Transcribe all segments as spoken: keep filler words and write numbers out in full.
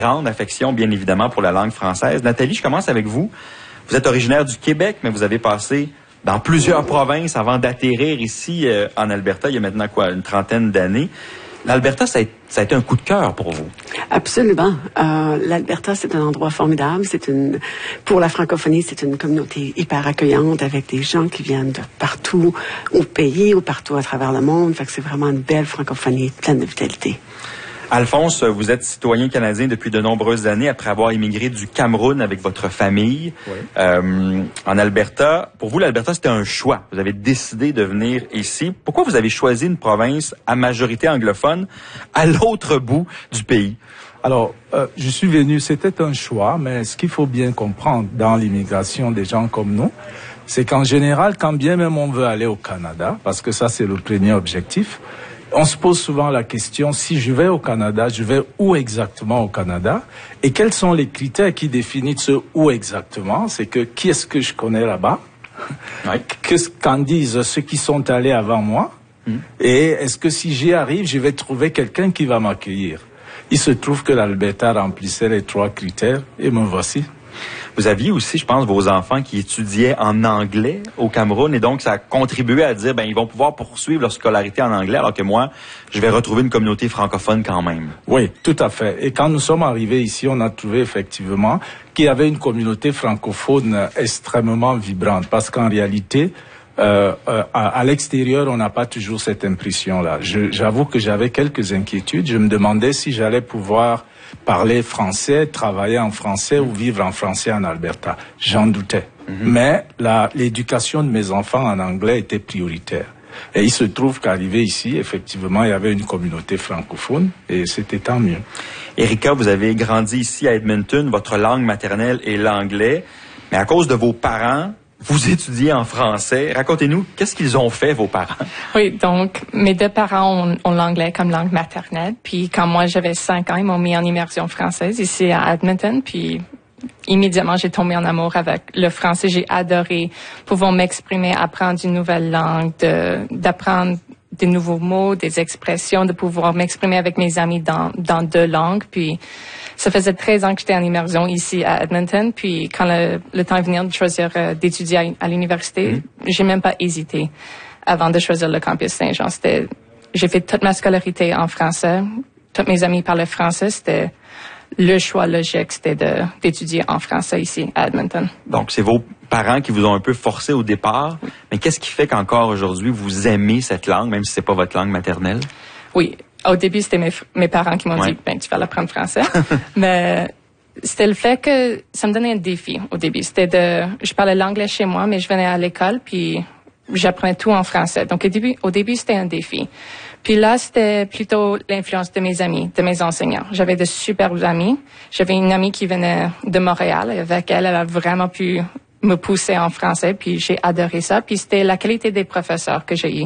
grande affection, bien évidemment, pour la langue française. Nathalie, je commence avec vous. Vous êtes originaire du Québec, mais vous avez passé dans plusieurs provinces avant d'atterrir ici euh, en Alberta, il y a maintenant quoi, une trentaine d'années. L'Alberta, ça, ça a été un coup de cœur pour vous. Absolument. Euh, L'Alberta, c'est un endroit formidable. C'est une, pour la francophonie, c'est une communauté hyper accueillante avec des gens qui viennent de partout au pays ou partout à travers le monde. Fait que c'est vraiment une belle francophonie pleine de vitalité. Alphonse, vous êtes citoyen canadien depuis de nombreuses années après avoir immigré du Cameroun avec votre famille. Oui. Euh, en Alberta. Pour vous, l'Alberta, c'était un choix. Vous avez décidé de venir ici. Pourquoi vous avez choisi une province à majorité anglophone à l'autre bout du pays? Alors, euh, je suis venu, c'était un choix, mais ce qu'il faut bien comprendre dans l'immigration des gens comme nous, c'est qu'en général, quand bien même on veut aller au Canada, parce que ça c'est le premier objectif, on se pose souvent la question, si je vais au Canada, je vais où exactement au Canada? Et quels sont les critères qui définissent ce où exactement? C'est que qui est-ce que je connais là-bas? Oui. Qu'est-ce qu'en disent ceux qui sont allés avant moi? Mm. Et est-ce que si j'y arrive, je vais trouver quelqu'un qui va m'accueillir? Il se trouve que l'Alberta remplissait les trois critères et me voici. Vous aviez aussi, je pense, vos enfants qui étudiaient en anglais au Cameroun et donc ça a contribué à dire, ben ils vont pouvoir poursuivre leur scolarité en anglais alors que moi, je vais retrouver une communauté francophone quand même. Oui, tout à fait. Et quand nous sommes arrivés ici, on a trouvé effectivement qu'il y avait une communauté francophone extrêmement vibrante parce qu'en réalité, Euh, euh, à, à l'extérieur, on n'a pas toujours cette impression-là. J'avoue que j'avais quelques inquiétudes. Je me demandais si j'allais pouvoir parler français, travailler en français ou vivre en français en Alberta. J'en doutais. Mm-hmm. Mais l'éducation de mes enfants en anglais était prioritaire. Et il se trouve qu'arrivé ici, effectivement, il y avait une communauté francophone et c'était tant mieux. Erika, vous avez grandi ici à Edmonton. Votre langue maternelle est l'anglais. Mais à cause de vos parents, vous étudiez en français. Racontez-nous, qu'est-ce qu'ils ont fait, vos parents? Oui, donc, mes deux parents ont, ont l'anglais comme langue maternelle. Puis, quand moi, j'avais cinq ans, ils m'ont mis en immersion française ici à Edmonton. Puis, immédiatement, j'ai tombé en amour avec le français. J'ai adoré pouvoir m'exprimer, apprendre une nouvelle langue, de, d'apprendre des nouveaux mots, des expressions, de pouvoir m'exprimer avec mes amis dans, dans deux langues. Puis, ça faisait treize ans que j'étais en immersion ici à Edmonton. Puis, quand le, le temps est venu de choisir euh, d'étudier à, à l'université, mmh. j'ai même pas hésité avant de choisir le campus Saint-Jean. C'était, j'ai fait toute ma scolarité en français. Tous mes amis parlaient français. C'était le choix logique, c'était de, d'étudier en français ici à Edmonton. Donc, c'est vos parents qui vous ont un peu forcé au départ. Oui. Mais qu'est-ce qui fait qu'encore aujourd'hui, vous aimez cette langue, même si c'est pas votre langue maternelle? Oui. Au début, c'était mes, mes parents qui m'ont ouais. dit, ben, tu vas l'apprendre français. Mais c'était le fait que ça me donnait un défi au début. C'était de, je parlais l'anglais chez moi, mais je venais à l'école, puis j'apprenais tout en français. Donc, au début, au début, c'était un défi. Puis là, c'était plutôt l'influence de mes amis, de mes enseignants. J'avais de superbes amis. J'avais une amie qui venait de Montréal. Avec elle, elle a vraiment pu me pousser en français, puis j'ai adoré ça. Puis c'était la qualité des professeurs que j'ai eu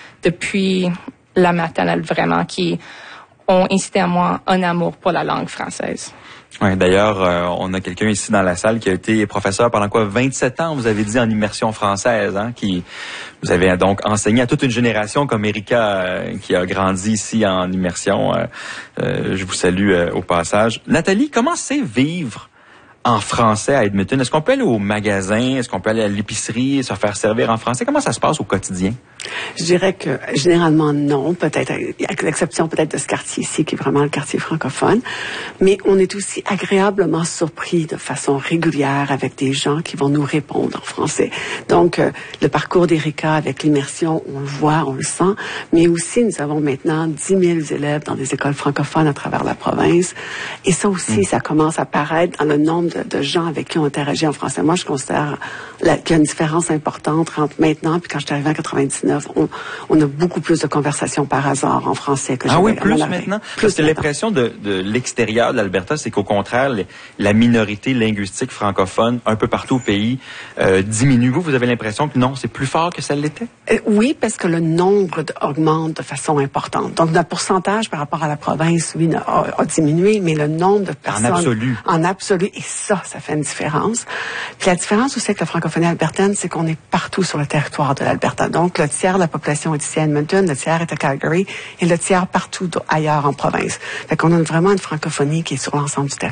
depuis la maternelle, vraiment, qui ont incité à moi un amour pour la langue française. Oui, d'ailleurs, euh, on a quelqu'un ici dans la salle qui a été professeur pendant quoi, vingt-sept ans, vous avez dit, en immersion française, hein, qui vous avez donc enseigné à toute une génération comme Erika, euh, qui a grandi ici en immersion. Euh, euh, je vous salue euh, au passage. Nathalie, comment c'est vivre en français à Edmonton? Est-ce qu'on peut aller au magasin? Est-ce qu'on peut aller à l'épicerie, se faire servir en français? Comment ça se passe au quotidien? Je dirais que généralement non, peut-être, avec l'exception peut-être de ce quartier ici, qui est vraiment le quartier francophone. Mais on est aussi agréablement surpris de façon régulière avec des gens qui vont nous répondre en français. Donc, euh, le parcours d'Erika avec l'immersion, on le voit, on le sent. Mais aussi, nous avons maintenant dix mille élèves dans des écoles francophones à travers la province. Et ça aussi, mmh. ça commence à apparaître dans le nombre de, de gens avec qui on interagit en français. Moi, je considère la, qu'il y a une différence importante entre maintenant puis quand je suis arrivée en quatre-vingt-dix-neuf. On, on a beaucoup plus de conversations par hasard en français que ah oui, plus maintenant. maintenant. Plus c'est l'impression de, de l'extérieur de l'Alberta, c'est qu'au contraire, les, la minorité linguistique francophone un peu partout au pays euh, diminue. Vous, vous avez l'impression que non, c'est plus fort que ça l'était? Euh, oui, parce que le nombre de, augmente de façon importante. Donc, notre pourcentage par rapport à la province, oui, a, a diminué, mais le nombre de personnes... En absolu. En absolu. Et ça, ça fait une différence. Puis la différence aussi avec la francophonie albertaine, c'est qu'on est partout sur le territoire de l'Alberta. Donc, le tiers de la population est ici à Edmonton, le tiers est à Calgary et le tiers partout ailleurs en province. Fait qu'on a vraiment une francophonie qui est sur l'ensemble du territoire.